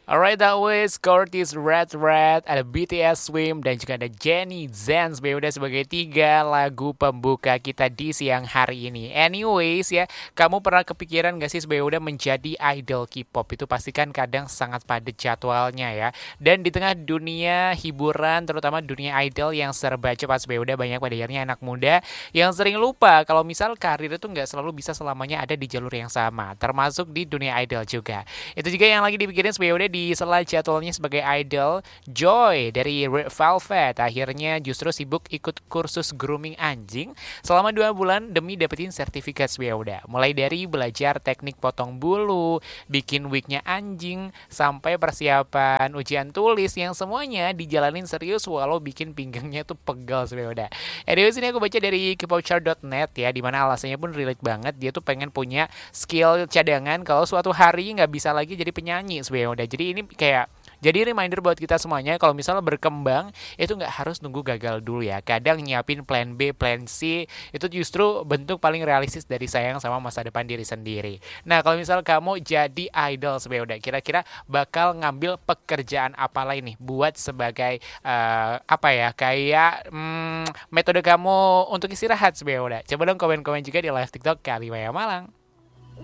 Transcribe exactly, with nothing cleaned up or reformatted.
Alright, that was Curtis Red Red, ada B T S Swim, dan juga ada Jennie Zen udah sebagai tiga lagu pembuka kita di siang hari ini. Anyways ya, kamu pernah kepikiran gak sih udah menjadi idol K-pop? Itu pastikan kadang sangat padat jadwalnya ya. Dan di tengah dunia hiburan, terutama dunia idol yang serba cepat udah banyak pada akhirnya anak muda yang sering lupa kalau misal karir itu nggak selalu bisa selamanya ada di jalur yang sama, termasuk di dunia idol juga. Itu juga yang lagi dipikirin udah di sela jadwalnya sebagai idol. Joy dari Red Velvet akhirnya justru sibuk ikut kursus grooming anjing selama dua bulan demi dapetin sertifikat udah. Mulai dari belajar teknik potong bulu, bikin wignya anjing, sampai persiapan ujian tulis yang semuanya dijalanin serius walau bikin pinggangnya tuh pegal udah. Anyway, sini aku baca dari kpopchart dot net ya, dimana alasannya pun relate banget. Dia tuh pengen punya skill cadangan kalau suatu hari nggak bisa lagi jadi penyanyi udah. Jadi ini kayak jadi reminder buat kita semuanya kalau misalnya berkembang itu nggak harus nunggu gagal dulu ya. Kadang nyiapin plan B, plan C itu justru bentuk paling realistis dari sayang sama masa depan diri sendiri. Nah kalau misal kamu jadi idol udah, kira-kira bakal ngambil pekerjaan apa lain nih buat sebagai uh, apa ya kayak hmm, metode kamu untuk istirahat udah. Coba dong komen-komen juga di live TikTok Kali Maya Malang.